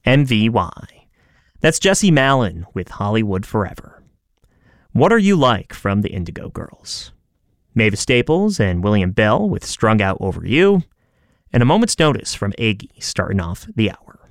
MVY. That's Jesse Malin with Hollywood Forever. What Are You Like from the Indigo Girls. Mavis Staples and William Bell with Strung Out Over You. And A Moment's Notice from Iggy starting off the hour.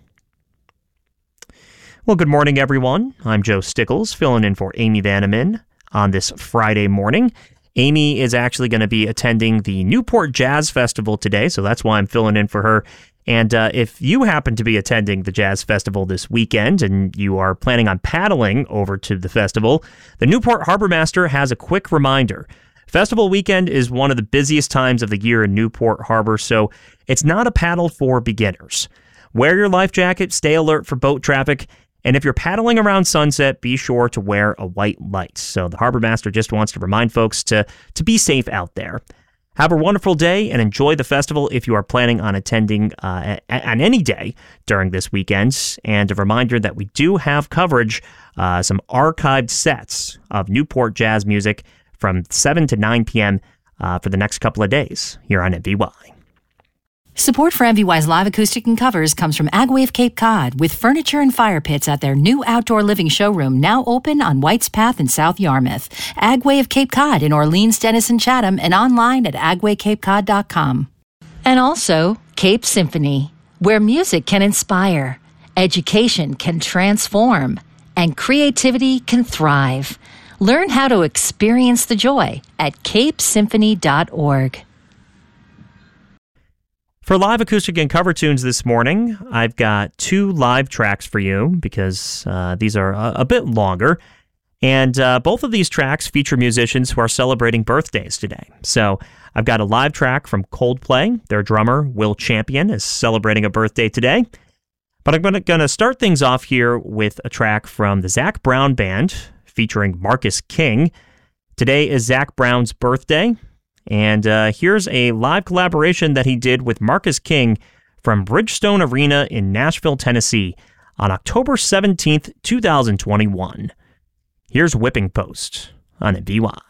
Well, good morning, everyone. I'm Joe Stickles, filling in for Amy Vanneman on this Friday morning. Amy is actually going to be attending the Newport Jazz Festival today, so that's why I'm filling in for her. And if you happen to be attending the Jazz Festival this weekend and you are planning on paddling over to the festival, the Newport Harbor Master has a quick reminder. Festival weekend is one of the busiest times of the year in Newport Harbor, so it's not a paddle for beginners. Wear your life jacket, stay alert for boat traffic, and if you're paddling around sunset, be sure to wear a white light. So the Harbor Master just wants to remind folks to be safe out there. Have a wonderful day and enjoy the festival if you are planning on attending on any day during this weekend. And a reminder that we do have coverage, some archived sets of Newport jazz music from 7 to 9 p.m. For the next couple of days here on MVY. Support for MVY's live acoustic and covers comes from Agway of Cape Cod, with furniture and fire pits at their new outdoor living showroom now open on White's Path in South Yarmouth. Agway of Cape Cod in Orleans, Denison, Chatham, and online at agwaycapecod.com. And also Cape Symphony, where music can inspire, education can transform, and creativity can thrive. Learn how to experience the joy at capesymphony.org. For live acoustic and cover tunes this morning, I've got 2 live tracks for you because these are a bit longer. And both of these tracks feature musicians who are celebrating birthdays today. So I've got a live track from Coldplay. Their drummer, Will Champion, is celebrating a birthday today. But I'm going to start things off here with a track from the Zac Brown Band featuring Marcus King. Today is Zac Brown's birthday. And here's a live collaboration that he did with Marcus King from Bridgestone Arena in Nashville, Tennessee on October 17th, 2021. Here's Whipping Post on MVY.